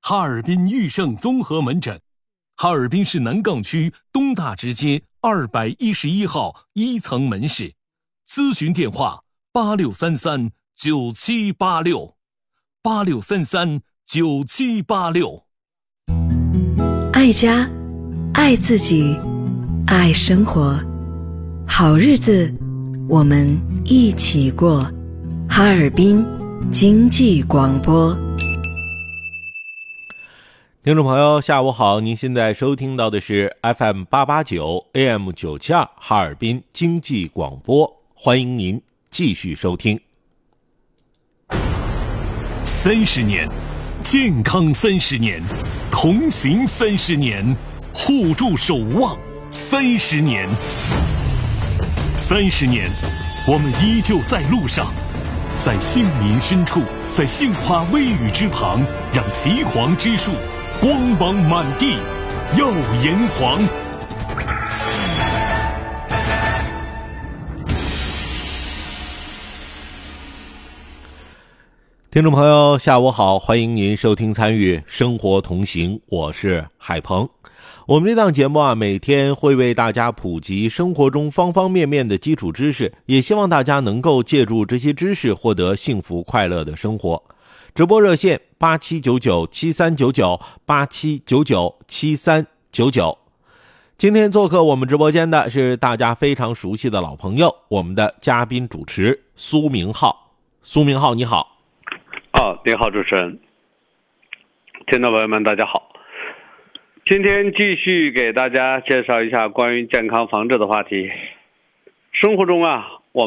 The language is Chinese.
哈尔滨裕盛综合门诊，哈尔滨市南岗区东大直街211号1层门市，咨询电话86339786，86339786。 爱家，爱自己，爱生活，好日子我们一起过。哈尔滨经济广播。 听众朋友下午好，您现在收听到的是 FM889 AM972 哈尔滨经济广播，欢迎您继续收听。 30年，健康30年，同行30年，互助守望30年。30年，我们依旧在路上，在杏林深处，在杏花微雨之旁，让岐黄之树光芒满地，耀炎黄。 听众朋友下午好，欢迎您收听参与生活同行，我是海鹏。我们这档节目每天会为大家普及生活中方方面面的基础知识，也希望大家能够借助这些知识获得幸福快乐的生活。直播热线87997399 87997399。今天做客我们直播间的是大家非常熟悉的老朋友，我们的嘉宾主持苏明浩。苏明浩你好。 你好，主持人，听众朋友们大家好。今天继续给大家介绍一下关于健康防治的话题。生活中